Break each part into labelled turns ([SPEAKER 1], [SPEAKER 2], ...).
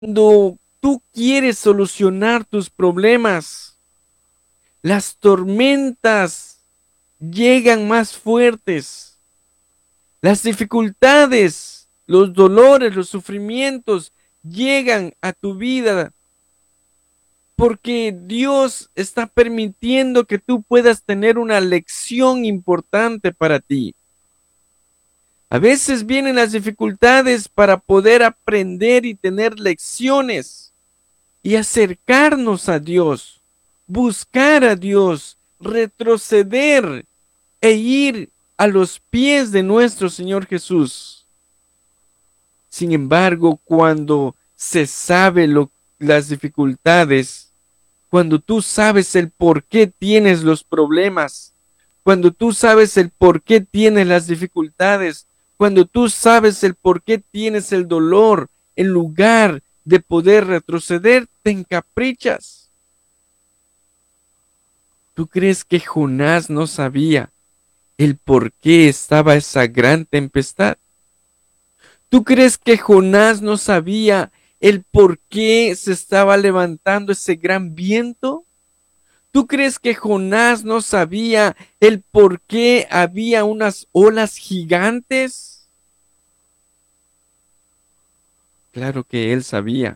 [SPEAKER 1] Cuando tú quieres solucionar tus problemas, las tormentas llegan más fuertes, las dificultades, los dolores, los sufrimientos llegan a tu vida porque Dios está permitiendo que tú puedas tener una lección importante para ti. A veces vienen las dificultades para poder aprender y tener lecciones y acercarnos a Dios, buscar a Dios, retroceder e ir a los pies de nuestro Señor Jesús. Sin embargo, cuando se sabe las dificultades, cuando tú sabes el por qué tienes los problemas, cuando tú sabes el por qué tienes las dificultades, cuando tú sabes el por qué tienes el dolor, en lugar de poder retroceder, te encaprichas. ¿Tú crees que Jonás no sabía el por qué estaba esa gran tempestad? ¿Tú crees que Jonás no sabía el por qué se estaba levantando ese gran viento? ¿Tú crees que Jonás no sabía el por qué había unas olas gigantes? Claro que él sabía.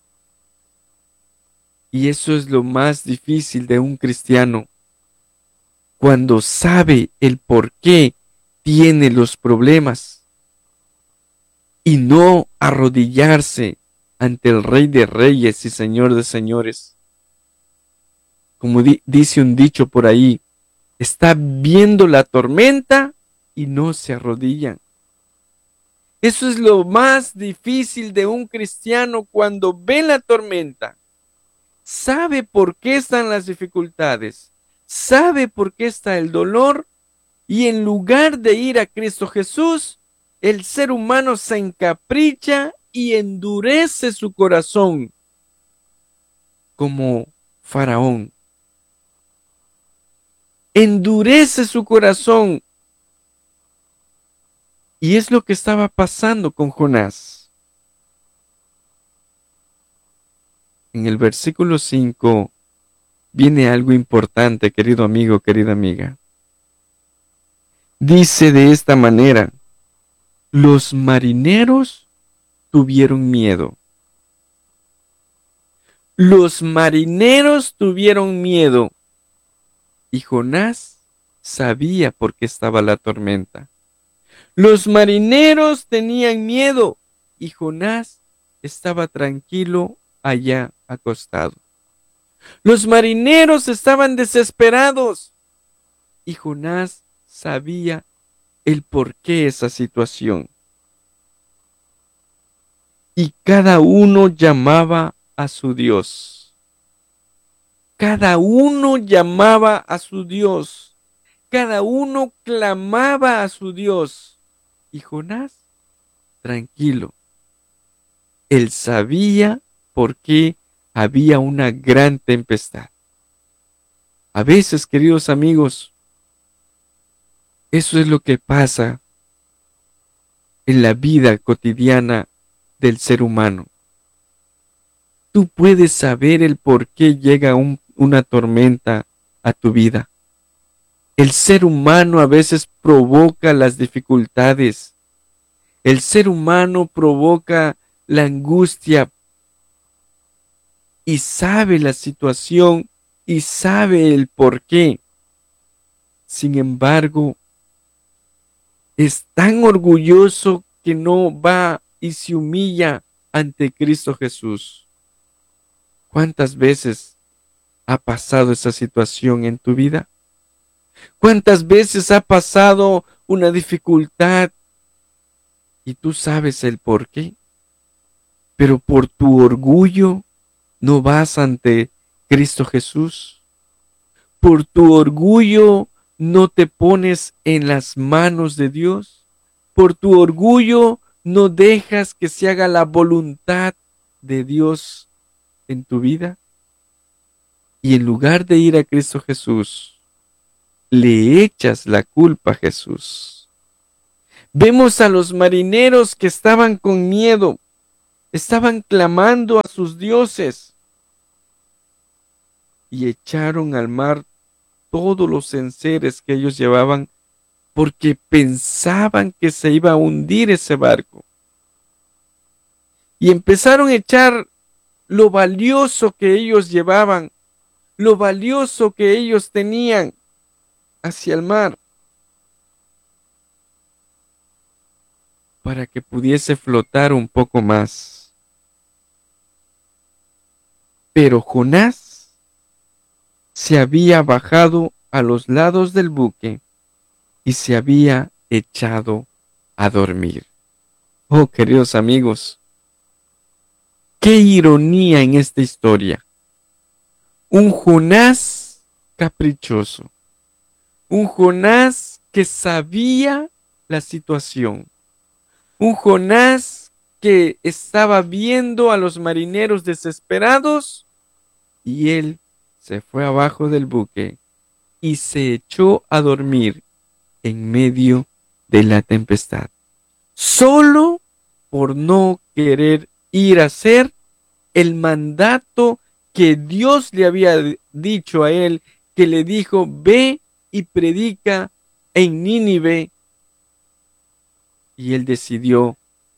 [SPEAKER 1] Y eso es lo más difícil de un cristiano, cuando sabe el por qué tiene los problemas y no arrodillarse ante el Rey de Reyes y Señor de Señores. Como dice un dicho por ahí, está viendo la tormenta y no se arrodillan. Eso es lo más difícil de un cristiano cuando ve la tormenta. Sabe por qué están las dificultades, sabe por qué está el dolor y en lugar de ir a Cristo Jesús, el ser humano se encapricha y endurece su corazón como Faraón. Endurece su corazón. Y es lo que estaba pasando con Jonás. En el versículo 5 viene algo importante, querido amigo, querida amiga. Dice de esta manera, los marineros tuvieron miedo. Los marineros tuvieron miedo y Jonás sabía por qué estaba la tormenta. Los marineros tenían miedo y Jonás estaba tranquilo allá acostado. Los marineros estaban desesperados y Jonás sabía el por qué esa situación. Y cada uno llamaba a su Dios. Cada uno llamaba a su Dios. Cada uno clamaba a su Dios. Y Jonás, tranquilo, él sabía por qué había una gran tempestad. A veces, queridos amigos, eso es lo que pasa en la vida cotidiana del ser humano. Tú puedes saber el por qué llega una tormenta a tu vida. El ser humano a veces provoca las dificultades. El ser humano provoca la angustia y sabe la situación y sabe el por qué. Sin embargo, es tan orgulloso que no va y se humilla ante Cristo Jesús. ¿Cuántas veces ha pasado esa situación en tu vida? ¿Cuántas veces ha pasado una dificultad y tú sabes el por qué? Pero por tu orgullo no vas ante Cristo Jesús. Por tu orgullo no te pones en las manos de Dios. Por tu orgullo no dejas que se haga la voluntad de Dios en tu vida. Y en lugar de ir a Cristo Jesús, le echas la culpa a Jesús. Vemos a los marineros que estaban con miedo. estaban clamando a sus dioses y echaron al mar todos los enseres que ellos llevaban porque pensaban que se iba a hundir ese barco. Y empezaron a echar lo valioso que ellos llevaban, lo valioso que ellos tenían hacia el mar, para que pudiese flotar un poco más. Pero Jonás se había bajado a los lados del buque y se había echado a dormir. Oh, queridos amigos, qué ironía en esta historia. Un Jonás caprichoso, un Jonás que sabía la situación, un Jonás que estaba viendo a los marineros desesperados y él se fue abajo del buque y se echó a dormir en medio de la tempestad, solo por no querer ir a hacer el mandato que Dios le había dicho a él, que le dijo: ve y predica en Nínive. Y él decidió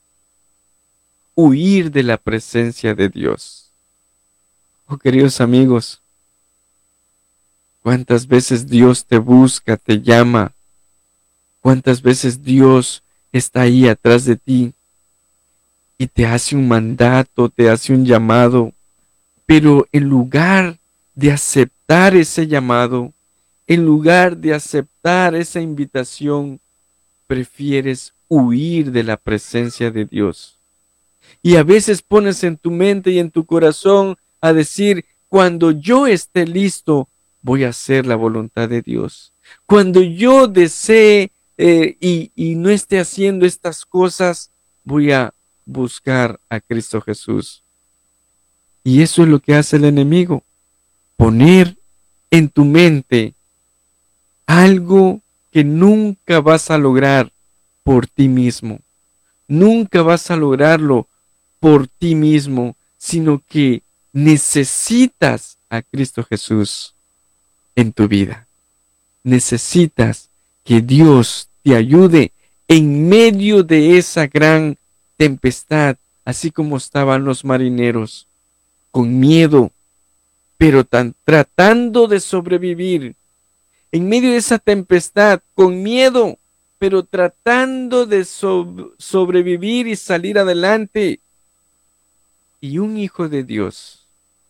[SPEAKER 1] huir de la presencia de Dios. Oh, queridos amigos, cuántas veces Dios te busca, te llama, cuántas veces Dios está ahí atrás de ti y te hace un mandato, te hace un llamado, pero en lugar de aceptar ese llamado, en lugar de aceptar esa invitación, prefieres huir de la presencia de Dios. Y a veces pones en tu mente y en tu corazón a decir: cuando yo esté listo, voy a hacer la voluntad de Dios. Cuando yo desee y no esté haciendo estas cosas, voy a buscar a Cristo Jesús. Y eso es lo que hace el enemigo: poner en tu mente algo que nunca vas a lograr por ti mismo. Nunca vas a lograrlo por ti mismo, sino que necesitas a Cristo Jesús en tu vida. Necesitas que Dios te ayude en medio de esa gran tempestad, así como estaban los marineros, con miedo, pero tratando de sobrevivir. En medio de esa tempestad, con miedo, pero tratando de sobrevivir y salir adelante. Y un hijo de Dios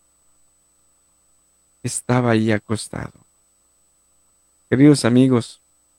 [SPEAKER 1] estaba ahí acostado. Queridos amigos,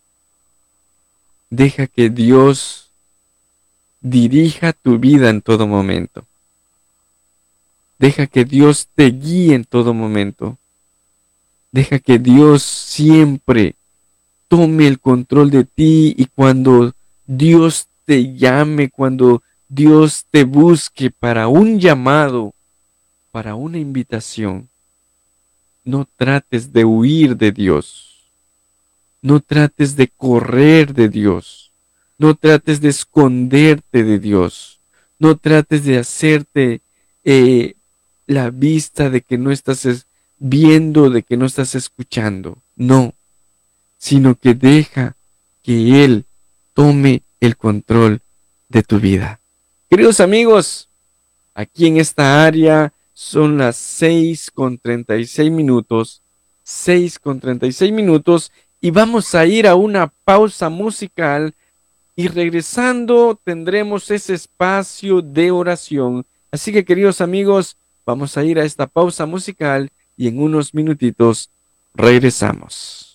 [SPEAKER 1] deja que Dios dirija tu vida en todo momento. Deja que Dios te guíe en todo momento. Deja que Dios siempre tome el control de ti, y cuando Dios te llame, cuando Dios te busque para un llamado, para una invitación, no trates de huir de Dios. No trates de correr de Dios. No trates de esconderte de Dios. No trates de hacerte la vista de que no estás viendo, de que no estás escuchando. No, sino que deja que Él tome el control de tu vida. Queridos amigos, aquí en esta área son las 6:36 minutos, 6:36 minutos, y vamos a ir a una pausa musical, y regresando tendremos ese espacio de oración. Así que, queridos amigos, vamos a ir a esta pausa musical y en unos minutitos regresamos.